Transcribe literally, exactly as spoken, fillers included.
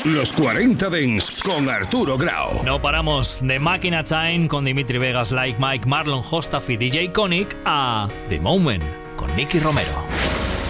Los cuarenta Dents con Arturo Grau. No paramos de Máquina Time con Dimitri Vegas, Like Mike, Marlon Hostaf y D J Konik a The Moment con Nicky Romero.